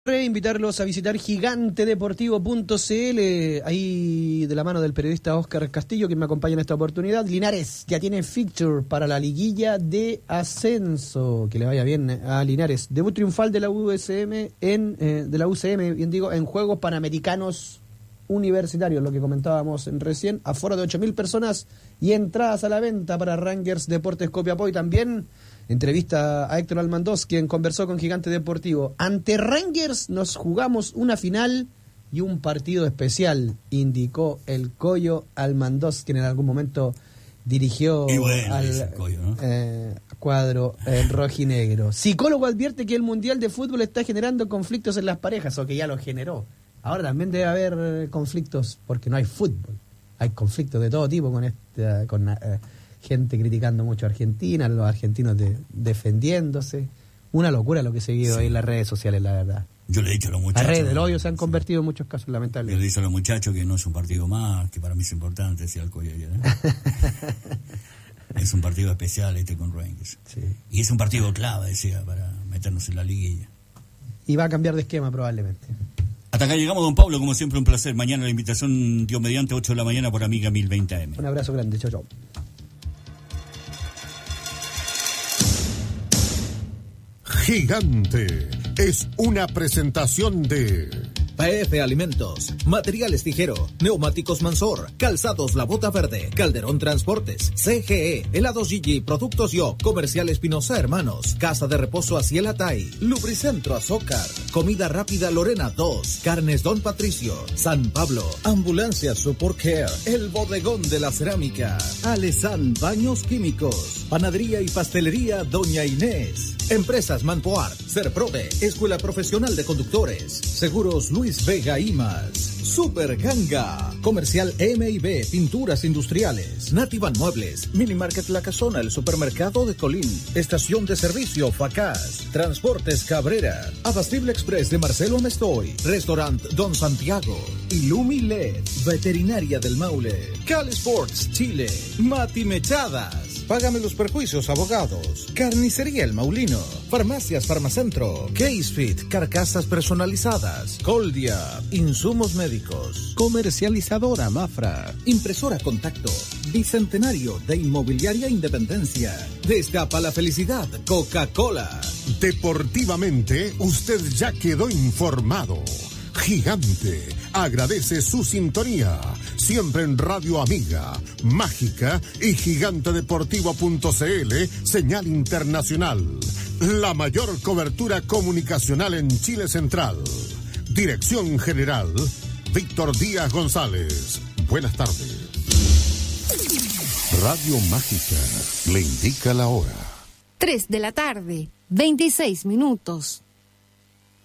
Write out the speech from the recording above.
Invitarlos a visitar gigantedeportivo.cl, ahí de la mano del periodista Óscar Castillo, quien me acompaña en esta oportunidad. Linares ya tiene fixture para la liguilla de ascenso, que le vaya bien a Linares. Debut triunfal de la UCM en Juegos Panamericanos Universitarios, lo que comentábamos recién, aforo de 8.000 personas y entradas a la venta para Rangers Deportes Copiapó. Y también entrevista a Héctor Almandós, quien conversó con Gigante Deportivo. Ante Rangers nos jugamos una final y un partido especial, indicó el Coyo Almandós, quien en algún momento dirigió al Coyo, ¿no? Cuadro rojinegro. Psicólogo advierte que el Mundial de Fútbol está generando conflictos en las parejas, o que ya lo generó. Ahora también debe haber conflictos porque no hay fútbol. Hay conflictos de todo tipo con gente criticando mucho a Argentina, los argentinos defendiéndose. Una locura lo que se vio ahí en las redes sociales, la verdad. Yo le he dicho a los muchachos... Las redes del odio se han convertido en muchos casos, lamentablemente. Yo le he dicho a los muchachos que no es un partido más, que para mí es importante, decía el Coyo ayer, ¿eh? Es un partido especial con Rangers. Sí. Y es un partido clave, decía, para meternos en la liguilla. Y va a cambiar de esquema probablemente. Hasta acá llegamos, don Pablo, como siempre un placer. Mañana la invitación, Dios mediante, 8 de la mañana por Amiga 1020 AM. Un abrazo grande, chau, chau. Gigante es una presentación de PF Alimentos, Materiales Tijero, Neumáticos Mansor, Calzados La Bota Verde, Calderón Transportes, CGE, Helados Gigi, Productos Yo, Comercial Espinosa Hermanos, Casa de Reposo Aciel Atay, Lubricentro Azócar, Comida Rápida Lorena 2, Carnes Don Patricio, San Pablo, Ambulancia Support Care, El Bodegón de la Cerámica, Alesan Baños Químicos, Panadería y Pastelería Doña Inés, Empresas Manpoar, Serprove, Escuela Profesional de Conductores, Seguros Luis Vega y más, Super Ganga, Comercial M&B, Pinturas Industriales, Nativan Muebles, Mini Market La Casona, el Supermercado de Colín, Estación de Servicio Facaz, Transportes Cabrera, Abastible Express de Marcelo Amestoy, Restaurant Don Santiago, Illumi LED, Veterinaria del Maule, Cal Sports Chile, Mati Mechadas, Págame los Perjuicios Abogados, Carnicería El Maulino, Farmacias Farmacentro, Casefit, Carcasas Personalizadas, Coldia, Insumos Médicos, Comercializadora Mafra, Impresora Contacto, Bicentenario de Inmobiliaria Independencia, Destapa la Felicidad, Coca-Cola. Deportivamente, usted ya quedó informado. Gigante agradece su sintonía, siempre en Radio Amiga, Mágica y gigantedeportivo.cl, señal internacional. La mayor cobertura comunicacional en Chile Central. Dirección General, Víctor Díaz González. Buenas tardes. Radio Mágica le indica la hora. 3 de la tarde, 26 minutos.